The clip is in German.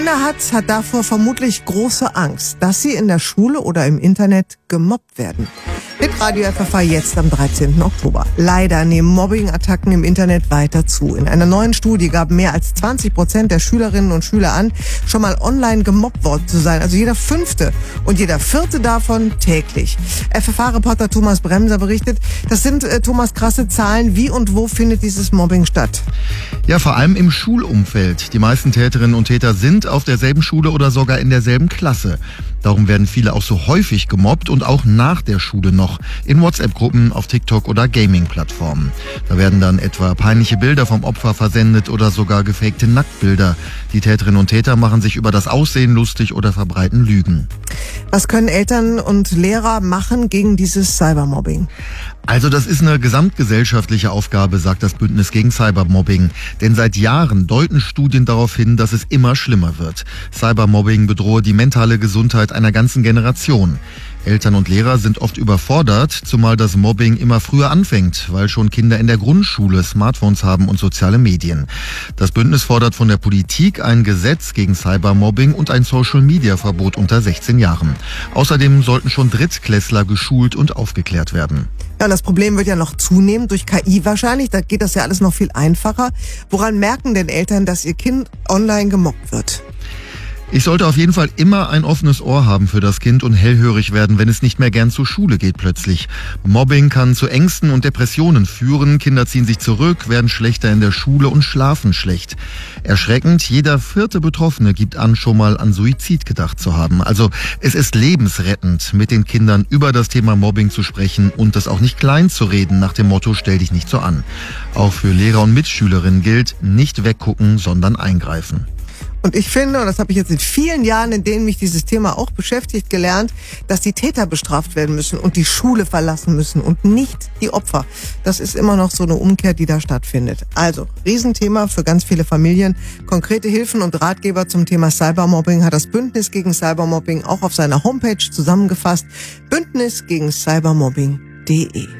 Hat davor vermutlich große Angst, dass sie in der Schule oder im Internet gemobbt werden. Mit Radio FFH jetzt am 13. Oktober. Leider nehmen Mobbing-Attacken im Internet weiter zu. In einer neuen Studie gaben mehr als 20% der Schülerinnen und Schüler an, schon mal online gemobbt worden zu sein. Also jeder 5. und jeder 4. davon täglich. FFH-Reporter Thomas Bremser berichtet, das sind, Thomas, krasse Zahlen. Wie und wo findet dieses Mobbing statt? Ja, vor allem im Schulumfeld. Die meisten Täterinnen und Täter sind auf derselben Schule oder sogar in derselben Klasse. Darum werden viele auch so häufig gemobbt und auch nach der Schule noch in WhatsApp-Gruppen, auf TikTok oder Gaming-Plattformen. Da werden dann etwa peinliche Bilder vom Opfer versendet oder sogar gefakte Nacktbilder. Die Täterinnen und Täter machen sich über das Aussehen lustig oder verbreiten Lügen. Was können Eltern und Lehrer machen gegen dieses Cybermobbing? Also das ist eine gesamtgesellschaftliche Aufgabe, sagt das Bündnis gegen Cybermobbing. Denn seit Jahren deuten Studien darauf hin, dass es immer schlimmer wird. Cybermobbing bedrohe die mentale Gesundheit einer ganzen Generation. Eltern und Lehrer sind oft überfordert, zumal das Mobbing immer früher anfängt, weil schon Kinder in der Grundschule Smartphones haben und soziale Medien. Das Bündnis fordert von der Politik ein Gesetz gegen Cybermobbing und ein Social-Media-Verbot unter 16 Jahren. Außerdem sollten schon Drittklässler geschult und aufgeklärt werden. Ja, das Problem wird ja noch zunehmen durch KI wahrscheinlich. Da geht das ja alles noch viel einfacher. Woran merken denn Eltern, dass ihr Kind online gemobbt wird? Ich sollte auf jeden Fall immer ein offenes Ohr haben für das Kind und hellhörig werden, wenn es nicht mehr gern zur Schule geht plötzlich. Mobbing kann zu Ängsten und Depressionen führen. Kinder ziehen sich zurück, werden schlechter in der Schule und schlafen schlecht. Erschreckend, jeder 4. Betroffene gibt an, schon mal an Suizid gedacht zu haben. Also es ist lebensrettend, mit den Kindern über das Thema Mobbing zu sprechen und das auch nicht klein zu reden, nach dem Motto, stell dich nicht so an. Auch für Lehrer und Mitschülerinnen gilt, nicht weggucken, sondern eingreifen. Und ich finde, und das habe ich jetzt in vielen Jahren, in denen mich dieses Thema auch beschäftigt, gelernt, dass die Täter bestraft werden müssen und die Schule verlassen müssen und nicht die Opfer. Das ist immer noch so eine Umkehr, die da stattfindet. Also, Riesenthema für ganz viele Familien. Konkrete Hilfen und Ratgeber zum Thema Cybermobbing hat das Bündnis gegen Cybermobbing auch auf seiner Homepage zusammengefasst. Bündnisgegencybermobbing.de